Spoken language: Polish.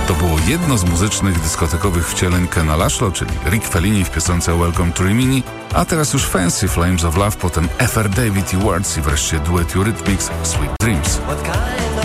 To było jedno z muzycznych, dyskotekowych wcieleń Kena Laszlo, czyli Rick Fellini w piosence Welcome to Rimini, a teraz już Fancy Flames of Love, potem F.R. David i Words i wreszcie duet Eurythmics Sweet Dreams.